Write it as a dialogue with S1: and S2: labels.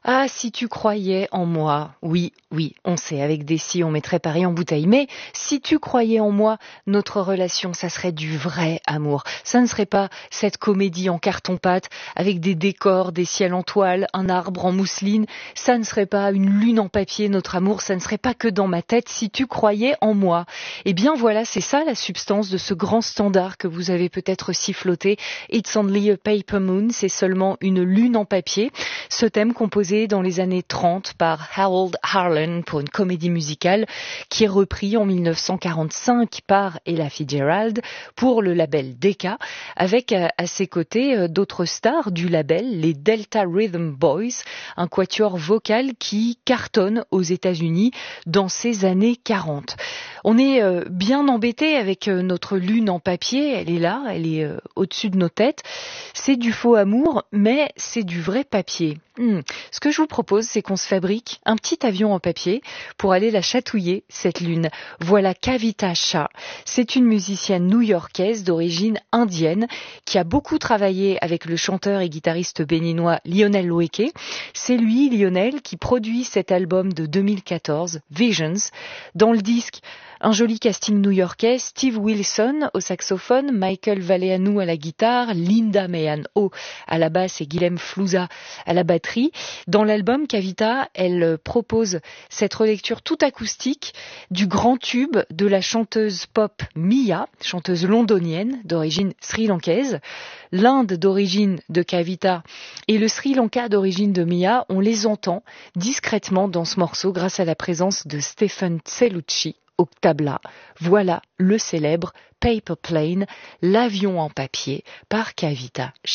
S1: Ah, si tu croyais en moi, oui, oui, on sait, avec des si, on mettrait Paris en bouteille, mais si tu croyais en moi, notre relation, ça serait du vrai amour. Ça ne serait pas cette comédie en carton-pâte, avec des décors, des ciels en toile, un arbre en mousseline, ça ne serait pas une lune en papier, notre amour, ça ne serait pas que dans ma tête, si tu croyais en moi. Eh bien voilà, c'est ça la substance de ce grand standard que vous avez peut-être siffloté, It's Only a Paper Moon, c'est seulement une lune en papier, ce thème composé dans les années 30 par Harold Arlen pour une comédie musicale qui est repris en 1945 par Ella Fitzgerald pour le label Decca, avec à ses côtés d'autres stars du label, les Delta Rhythm Boys, un quatuor vocal qui cartonne aux États-Unis dans ces années 40. On est bien embêté avec notre lune en papier, elle est là, elle est au-dessus de nos têtes. C'est du faux amour, mais c'est du vrai papier. Ce que je vous propose, c'est qu'on se fabrique un petit avion en papier pour aller la chatouiller, cette lune. Voilà Kavita Shah. C'est une musicienne new-yorkaise d'origine indienne qui a beaucoup travaillé avec le chanteur et guitariste béninois Lionel Loueke. C'est lui, Lionel, qui produit cet album de 2014, Visions. Dans le disque, un joli casting new-yorkais, Steve Wilson au saxophone, Michael Valeanu à la guitare, Linda Mehan-Ho à la basse et Guilhem Flouza à la batterie. Dans l'album, Kavita, elle propose cette relecture tout acoustique du grand tube de la chanteuse pop Mia, chanteuse londonienne d'origine sri-lankaise. L'Inde d'origine de Kavita et le Sri Lanka d'origine de Mia, on les entend discrètement dans ce morceau grâce à la présence de Stephen Cellucci au tabla. Voilà le célèbre Paper Plane, l'avion en papier par Kavita.